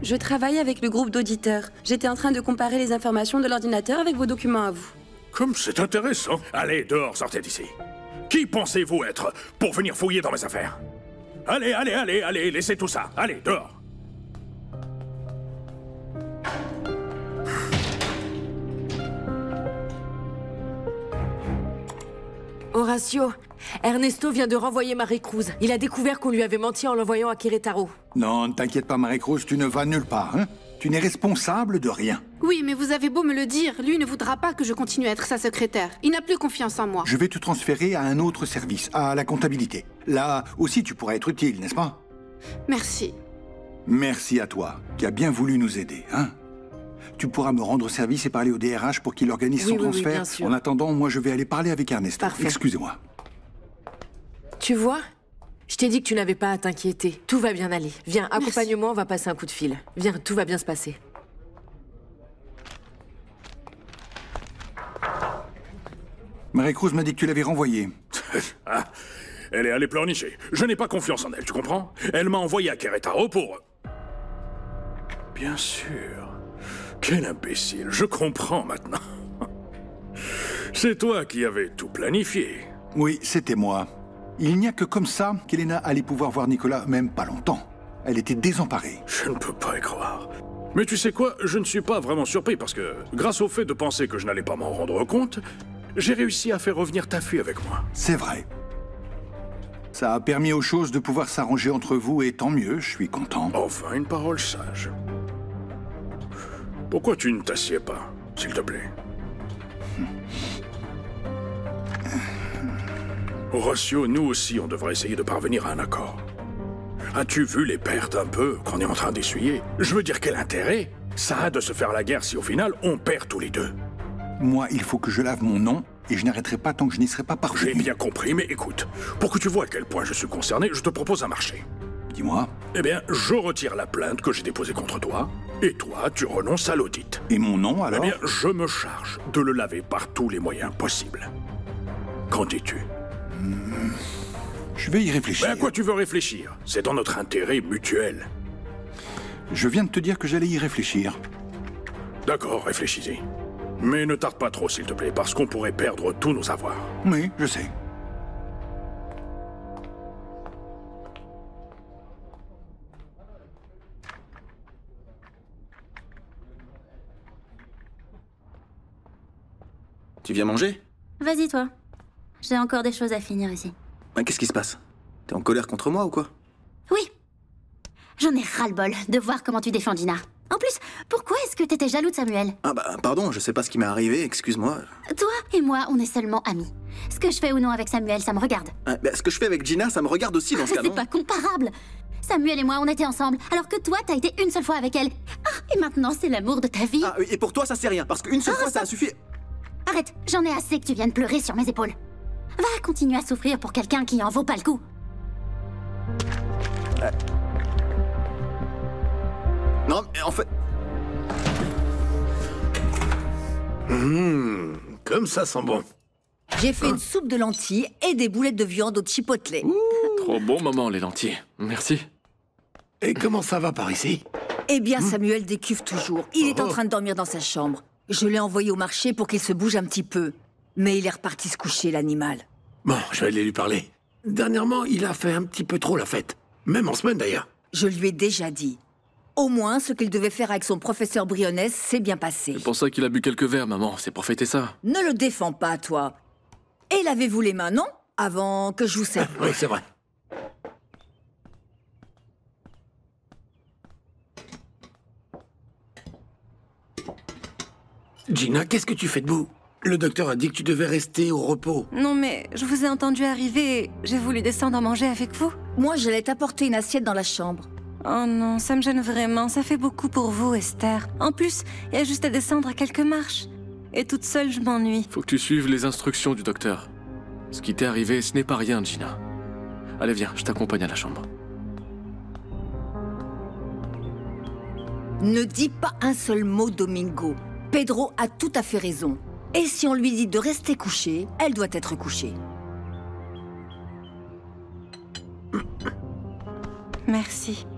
Je travaille avec le groupe d'auditeurs. J'étais en train de comparer les informations de l'ordinateur avec vos documents à vous. Comme c'est intéressant. Allez, dehors, sortez d'ici. Qui pensez-vous être pour venir fouiller dans mes affaires? Allez, allez, allez, allez, laissez tout ça. Allez, dehors. Horacio, Ernesto vient de renvoyer Marie-Cruz. Il a découvert qu'on lui avait menti en l'envoyant à Querétaro. Non, ne t'inquiète pas, Marie-Cruz, tu ne vas nulle part, hein? Tu n'es responsable de rien. Oui, mais vous avez beau me le dire, lui ne voudra pas que je continue à être sa secrétaire. Il n'a plus confiance en moi. Je vais te transférer à un autre service, à la comptabilité. Là aussi, tu pourras être utile, n'est-ce pas? Merci. Merci à toi, qui as bien voulu nous aider, hein? Tu pourras me rendre service et parler au DRH pour qu'il organise son transfert. bien sûr. En attendant, moi, je vais aller parler avec Ernesto. Parfait. Excusez-moi. Tu vois? Je t'ai dit que tu n'avais pas à t'inquiéter. Tout va bien aller. Viens, Merci. accompagne-moi, on va passer un coup de fil. Viens, tout va bien se passer. Marie-Cruz m'a dit que tu l'avais renvoyée. Ah, elle est allée pleurnicher. Je n'ai pas confiance en elle, tu comprends? Elle m'a envoyé à Querétaro pour... Bien sûr. Quel imbécile, je comprends maintenant. C'est toi qui avais tout planifié. Oui, c'était moi. Il n'y a que comme ça qu'Elena allait pouvoir voir Nicolas, même pas longtemps. Elle était désemparée. Je ne peux pas y croire. Mais tu sais quoi, je ne suis pas vraiment surpris parce que, grâce au fait de penser que je n'allais pas m'en rendre compte, j'ai réussi à faire revenir ta fille avec moi. C'est vrai. Ça a permis aux choses de pouvoir s'arranger entre vous et tant mieux, je suis content. Enfin, une parole sage. Pourquoi tu ne t'assieds pas, s'il te plaît? Horacio, nous aussi, on devrait essayer de parvenir à un accord. As-tu vu les pertes un peu qu'on est en train d'essuyer? Je veux dire, quel intérêt ça a de se faire la guerre si au final, on perd tous les deux? Moi, il faut que je lave mon nom et je n'arrêterai pas tant que je n'y serai pas parvenu. J'ai bien compris, mais écoute, pour que tu vois à quel point je suis concerné, je te propose un marché. Dis-moi. Eh bien, je retire la plainte que j'ai déposée contre toi, et toi, tu renonces à l'audit. Et mon nom, alors? Eh bien, je me charge de le laver par tous les moyens possibles. Qu'en dis-tu? Je vais y réfléchir. Mais à quoi tu veux réfléchir? C'est dans notre intérêt mutuel. Je viens de te dire que j'allais y réfléchir. D'accord, réfléchis-y. Mais ne tarde pas trop, s'il te plaît, parce qu'on pourrait perdre tous nos avoirs. Oui, je sais. Tu viens manger? Vas-y, toi. J'ai encore des choses à finir ici. Qu'est-ce qui se passe? T'es en colère contre moi ou quoi? Oui. J'en ai ras-le-bol de voir comment tu défends Gina. En plus, pourquoi est-ce que t'étais jaloux de Samuel? Ah bah, pardon, je sais pas ce qui m'est arrivé, excuse-moi. Toi et moi, on est seulement amis. Ce que je fais ou non avec Samuel, ça me regarde. Ce que je fais avec Gina, ça me regarde aussi dans ce cas, C'est non? pas comparable. Samuel et moi, on était ensemble, alors que toi, t'as été une seule fois avec elle. Ah, et maintenant, c'est l'amour de ta vie. Ah oui, et pour toi, ça c'est rien, parce qu'une seule fois, ça a suffi. Arrête, j'en ai assez que tu viennes pleurer sur mes épaules. Va continuer à souffrir pour quelqu'un qui en vaut pas le coup. Non, mais en fait... Comme ça sent bon. J'ai fait une soupe de lentilles et des boulettes de viande au chipotle. Trop bon, maman, les lentilles. Merci. Et comment ça va par ici? Eh bien, Samuel décuve toujours. Il est en train de dormir dans sa chambre. Je l'ai envoyé au marché pour qu'il se bouge un petit peu. Mais il est reparti se coucher, l'animal. Bon, je vais aller lui parler. Dernièrement, il a fait un petit peu trop la fête. Même en semaine, d'ailleurs. Je lui ai déjà dit. Au moins, ce qu'il devait faire avec son professeur Briones s'est bien passé. C'est pour ça qu'il a bu quelques verres, maman. C'est pour fêter ça. Ne le défends pas, toi. Et lavez-vous les mains, non? Avant que je vous serve. Oui, c'est vrai. Gina, qu'est-ce que tu fais debout? Le docteur a dit que tu devais rester au repos. Non mais, je vous ai entendu arriver et j'ai voulu descendre en manger avec vous. Moi, j'allais t'apporter une assiette dans la chambre. Oh non, ça me gêne vraiment, ça fait beaucoup pour vous, Esther. En plus, il y a juste à descendre à quelques marches. Et toute seule, je m'ennuie. Faut que tu suives les instructions du docteur. Ce qui t'est arrivé, ce n'est pas rien, Gina. Allez, viens, je t'accompagne à la chambre. Ne dis pas un seul mot, Domingo. Pedro a tout à fait raison. Et si on lui dit de rester couchée, elle doit être couchée. Merci.